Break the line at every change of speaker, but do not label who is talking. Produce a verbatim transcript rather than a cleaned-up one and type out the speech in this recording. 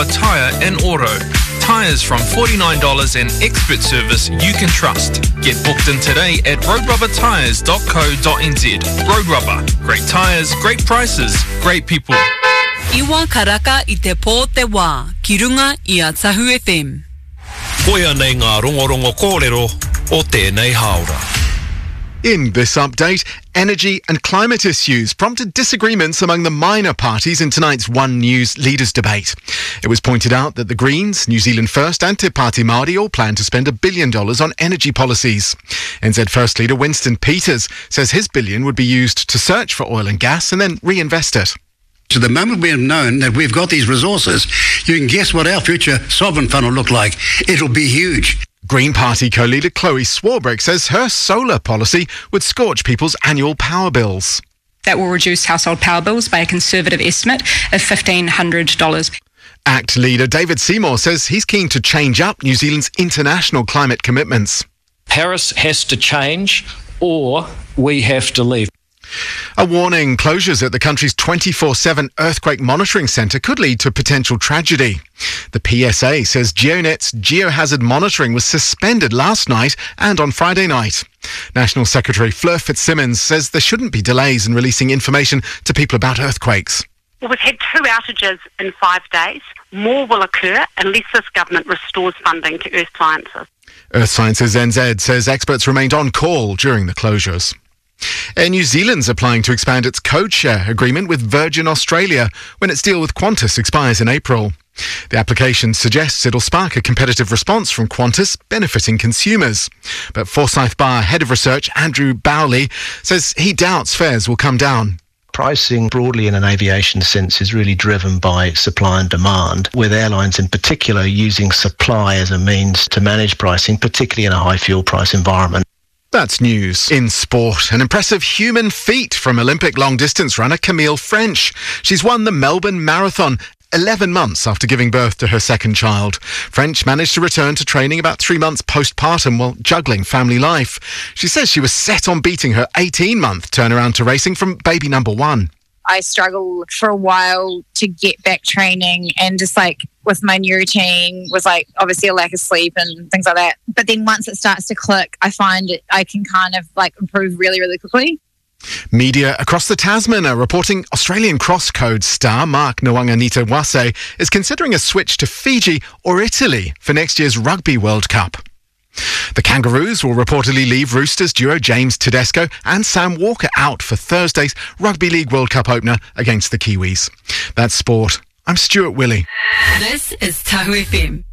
Tyre and Auto. Tyres from forty-nine dollars and expert service you can trust. Get booked in today at road rubber tyres dot co dot n z. Road Rubber. Great tyres, great prices, great people.
Iwa karaka I te pō te wā, ki runga I a Tahu F M.
Koia nei ngā rongorongo kōrero o tēnei haora.
In this update, energy and climate issues prompted disagreements among the minor parties in tonight's One News leaders debate. It was pointed out that the Greens, New Zealand First and Te Pāti Māori all plan to spend a billion dollars on energy policies. N Z First leader Winston Peters says his billion would be used to search for oil and gas and then reinvest it.
So the moment we have known that we've got these resources, you can guess what our future sovereign fund will look like. It'll be huge.
Green Party co-leader Chloe Swarbrick says her solar policy would scorch people's annual power bills.
That will reduce household power bills by a conservative estimate of fifteen hundred dollars.
ACT leader David Seymour says he's keen to change up New Zealand's international climate commitments.
Paris has to change or we have to leave.
A warning, closures at the country's twenty-four seven earthquake monitoring centre could lead to potential tragedy. The P S A says GeoNet's geohazard monitoring was suspended last night and on Friday night. National Secretary Fleur Fitzsimmons says there shouldn't be delays in releasing information to people about earthquakes.
Well, we've had two outages in five days. More will occur unless this government restores funding to Earth Sciences.
Earth Sciences N Z says experts remained on call during the closures. Air New Zealand's applying to expand its code share agreement with Virgin Australia when its deal with Qantas expires in April. The application suggests it'll spark a competitive response from Qantas, benefiting consumers. But Forsyth Bar head of research Andrew Bowley says he doubts fares will come down.
Pricing broadly in an aviation sense is really driven by supply and demand, with airlines in particular using supply as a means to manage pricing, particularly in a high fuel price environment.
That's news. In sport, an impressive human feat from Olympic long-distance runner Camille French. She's won the Melbourne Marathon eleven months after giving birth to her second child. French managed to return to training about three months postpartum while juggling family life. She says she was set on beating her eighteen-month turnaround to racing from baby number one.
I struggled for a while to get back training, and just like with my new routine was like obviously a lack of sleep and things like that. But then once it starts to click, I find it, I can kind of like improve really, really quickly.
Media across the Tasman are reporting Australian crosscode star Mark Nwanganita-Wase is considering a switch to Fiji or Italy for next year's Rugby World Cup. The Kangaroos will reportedly leave Roosters duo James Tedesco and Sam Walker out for Thursday's Rugby League World Cup opener against the Kiwis. That's sport. I'm Stuart Willey.
This is Tahu F M.